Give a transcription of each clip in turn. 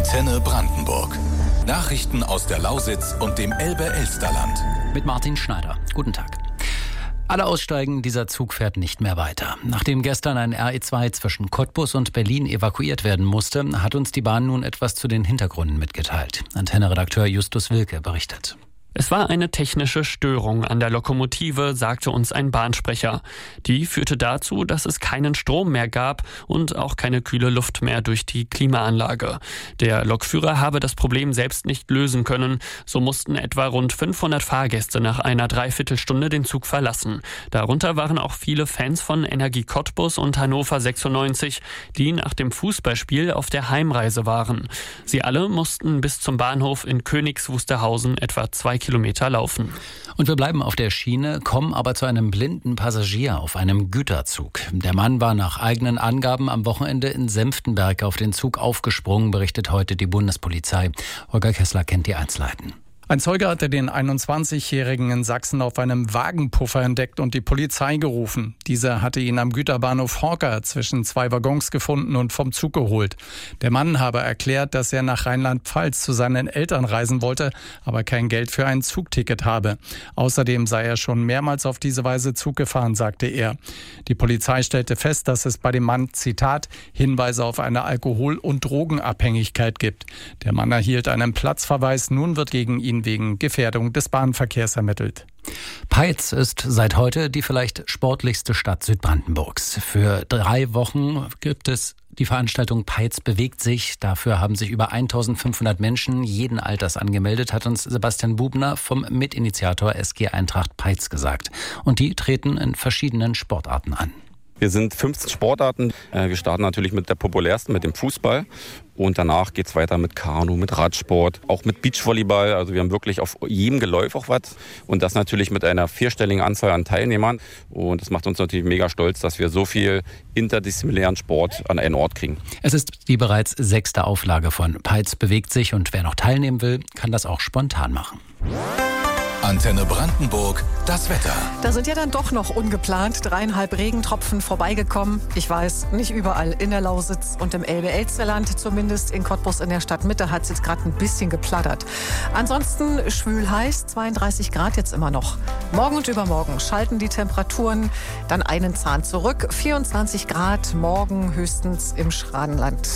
Antenne Brandenburg. Nachrichten aus der Lausitz und dem Elbe-Elsterland. Mit Martin Schneider. Guten Tag. Alle aussteigen, dieser Zug fährt nicht mehr weiter. Nachdem gestern ein RE2 zwischen Cottbus und Berlin evakuiert werden musste, hat uns die Bahn nun etwas zu den Hintergründen mitgeteilt. Antenne-Redakteur Justus Wilke berichtet. Es war eine technische Störung an der Lokomotive, sagte uns ein Bahnsprecher. Die führte dazu, dass es keinen Strom mehr gab und auch keine kühle Luft mehr durch die Klimaanlage. Der Lokführer habe das Problem selbst nicht lösen können. So mussten etwa rund 500 Fahrgäste nach einer Dreiviertelstunde den Zug verlassen. Darunter waren auch viele Fans von Energie Cottbus und Hannover 96, die nach dem Fußballspiel auf der Heimreise waren. Sie alle mussten bis zum Bahnhof in Königs Wusterhausen etwa 2 Kilometer laufen. Und wir bleiben auf der Schiene, kommen aber zu einem blinden Passagier auf einem Güterzug. Der Mann war nach eigenen Angaben am Wochenende in Senftenberg auf den Zug aufgesprungen, berichtet heute die Bundespolizei. Holger Kessler kennt die Einzelheiten. Ein Zeuge hatte den 21-Jährigen in Sachsen auf einem Wagenpuffer entdeckt und die Polizei gerufen. Dieser hatte ihn am Güterbahnhof Horker zwischen 2 Waggons gefunden und vom Zug geholt. Der Mann habe erklärt, dass er nach Rheinland-Pfalz zu seinen Eltern reisen wollte, aber kein Geld für ein Zugticket habe. Außerdem sei er schon mehrmals auf diese Weise Zug gefahren, sagte er. Die Polizei stellte fest, dass es bei dem Mann, Zitat, Hinweise auf eine Alkohol- und Drogenabhängigkeit gibt. Der Mann erhielt einen Platzverweis, nun wird gegen ihn wegen Gefährdung des Bahnverkehrs ermittelt. Peitz ist seit heute die vielleicht sportlichste Stadt Südbrandenburgs. Für 3 Wochen gibt es die Veranstaltung Peitz bewegt sich. Dafür haben sich über 1500 Menschen jeden Alters angemeldet, hat uns Sebastian Bubner vom Mitinitiator SG Eintracht Peitz gesagt. Und die treten in verschiedenen Sportarten an. Wir sind 15 Sportarten. Wir starten natürlich mit der populärsten, mit dem Fußball. Und danach geht es weiter mit Kanu, mit Radsport, auch mit Beachvolleyball. Also wir haben wirklich auf jedem Geläuf auch was. Und das natürlich mit einer 4-stelligen Anzahl an Teilnehmern. Und das macht uns natürlich mega stolz, dass wir so viel interdisziplinären Sport an einen Ort kriegen. Es ist die bereits 6. Auflage von Peitz bewegt sich. Und wer noch teilnehmen will, kann das auch spontan machen. Antenne Brandenburg, das Wetter. Da sind ja dann doch noch ungeplant 3,5 Regentropfen vorbeigekommen. Ich weiß, nicht überall in der Lausitz und im Elbe-Elsterland, zumindest in Cottbus in der Stadtmitte hat es jetzt gerade ein bisschen geplattert. Ansonsten schwül heiß, 32 Grad jetzt immer noch. Morgen und übermorgen schalten die Temperaturen dann einen Zahn zurück. 24 Grad, morgen höchstens im Schradenland.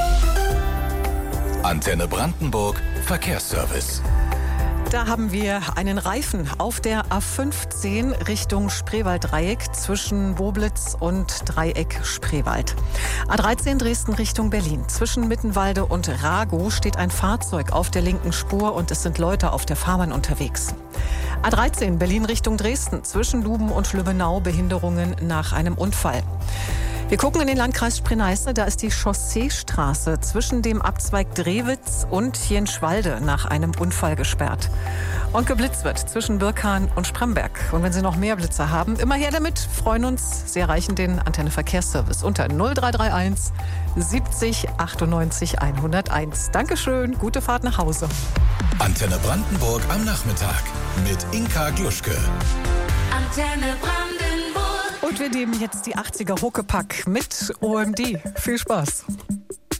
Antenne Brandenburg, Verkehrsservice. Da haben wir einen Reifen auf der A15 Richtung Spreewalddreieck zwischen Boblitz und Dreieck Spreewald. A13 Dresden Richtung Berlin. Zwischen Mittenwalde und Ragow steht ein Fahrzeug auf der linken Spur und es sind Leute auf der Fahrbahn unterwegs. A13 Berlin Richtung Dresden. Zwischen Luben und Lübbenau Behinderungen nach einem Unfall. Wir gucken in den Landkreis Spree-Neiße, da ist die Chausseestraße zwischen dem Abzweig Drewitz und Jenschwalde nach einem Unfall gesperrt. Und geblitzt wird zwischen Birkahn und Spremberg. Und wenn Sie noch mehr Blitzer haben, immer her damit, freuen uns. Sie erreichen den Antenne Verkehrsservice unter 0331 70 98 101. Dankeschön, gute Fahrt nach Hause. Antenne Brandenburg am Nachmittag mit Inka Gluschke. Antenne Brandenburg. Und wir nehmen jetzt die 80er Huckepack mit OMD. Viel Spaß.